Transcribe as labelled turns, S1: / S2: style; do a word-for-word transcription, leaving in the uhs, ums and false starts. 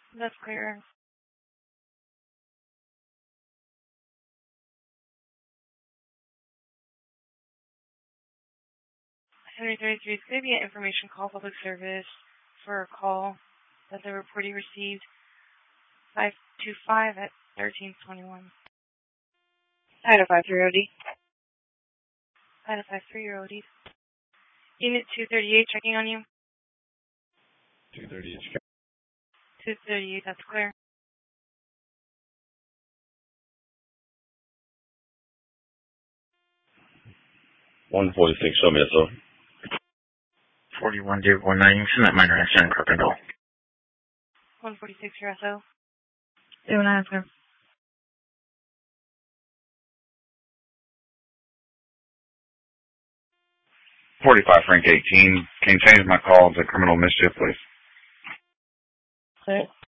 S1: That's clear. seventy thirty-three is going to be an information call, public service, for a call that the reportee received. five two five at thirteen twenty-one.
S2: Item five three O D.
S1: Item five three, your O D. Unit two thirty-eight, checking on you.
S3: two thirty-eight.
S1: two thirty-eight, that's clear.
S3: one forty-six, show me so.
S4: forty-one zero one nine, you send that minor accident crop and go.
S1: one forty-six, your S O.
S2: zero nine, sir.
S4: forty-five Frank eighteen, can you change my call to criminal mischief, please?
S2: Clear.